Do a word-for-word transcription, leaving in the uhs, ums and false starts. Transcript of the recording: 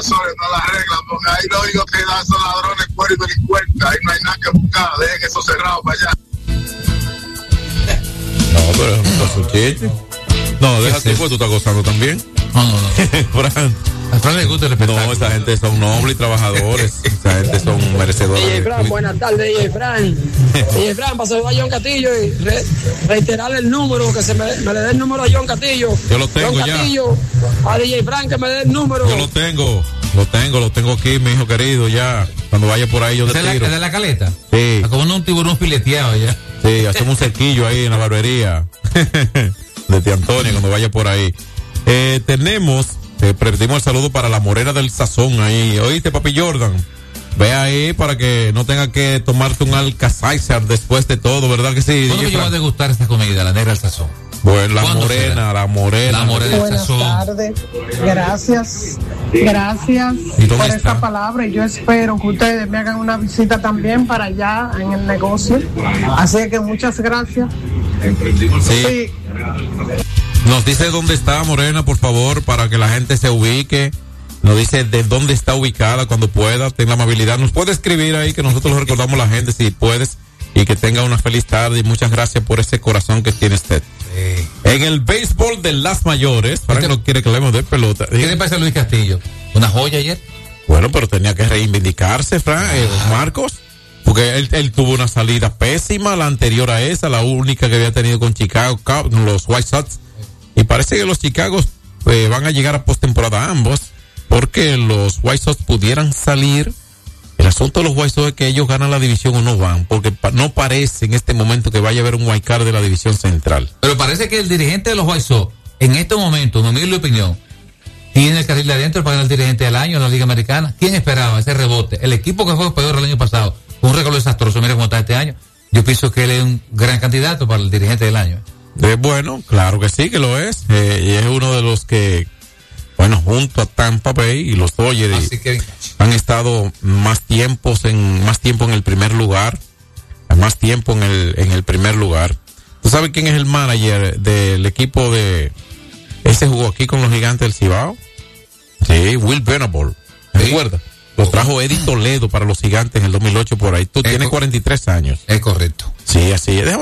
profesores no la arreglan, porque ahí lo único que dan son ladrones, cueros y delincuentes. Ahí no hay nada que buscar, dejen eso cerrado para allá. No, pero eso no es un chiste. No, déjate, pues tú estás gozando también. No, no, no. Fran. A Fran le gusta el espectáculo. No, esa gente son nobles y trabajadores. Esa gente son merecedores. D J Fran, buenas tardes, D J Fran. D J Fran, para saludar a John Castillo y re, reiterarle el número, que se me, me le dé el número a John Castillo. Yo lo tengo John ya. Castillo, a D J Fran que me dé el número. Yo lo tengo, lo tengo, lo tengo aquí, mi hijo querido, ya. Cuando vaya por ahí yo te ¿Es tiro. de la, la caleta? Sí. Como un tiburón fileteado ya. Sí, hacemos un cerquillo ahí en la barbería de Tía Antonia cuando vaya por ahí. Eh, tenemos, eh, pedimos el saludo para la Morena del Sazón ahí. ¿Oíste, papi Jordan? Ve ahí para que no tenga que tomarte un Alka-Seltzer después de todo, ¿verdad que sí? ¿Cuándo me llevas a degustar esta comida, la negra del Sazón? Bueno, la ¿Cuándo morena, será? la morena. La morena del Buenas Sazón. tardes, gracias, gracias ¿Y dónde por está? esta palabra y yo espero que ustedes me hagan una visita también para allá en el negocio, así que muchas gracias. Sí. Sí. Nos dice dónde está Morena, por favor, para que la gente se ubique. Nos dice de dónde está ubicada cuando pueda, tenga la amabilidad. Nos puede escribir ahí que nosotros le recordamos a la gente si puedes y que tenga una feliz tarde y muchas gracias por ese corazón que tiene usted. Sí. En el béisbol de las mayores, para que no quiere que hablemos de pelota. ¿Qué le parece a Luis Castillo? ¿Una joya ayer? Bueno, pero tenía que reivindicarse, Fran, eh, Marcos, porque él, él tuvo una salida pésima, la anterior a esa, la única que había tenido con Chicago, los White Sox, y parece que los Chicago eh, van a llegar a postemporada ambos, porque los White Sox pudieran salir. El asunto de los White Sox es que ellos ganan la división o no van, porque pa- no parece en este momento que vaya a haber un wild card de la división central. Pero parece que el dirigente de los White Sox, en este momento, en mi humilde opinión, tiene el carril de adentro para ganar el dirigente del año en la Liga Americana. ¿Quién esperaba ese rebote? El equipo que fue peor el año pasado, con un récord desastroso, mira cómo está este año. Yo pienso que él es un gran candidato para el dirigente del año. Eh, bueno, claro que sí que lo es, eh, y es uno de los que, bueno, junto a Tampa Bay y los Dodgers Así que han estado más tiempos en más tiempo en el primer lugar, más tiempo en el en el primer lugar. ¿Tú sabes quién es el manager del equipo de ese jugó aquí con los Gigantes del Cibao? Sí, Will Venable. ¿Te Sí. acuerdas? Lo trajo Eddie Toledo para los Gigantes en el dos mil ocho por ahí. Tú Es tienes co- cuarenta y tres años. es correcto. Sí, así es. Déjame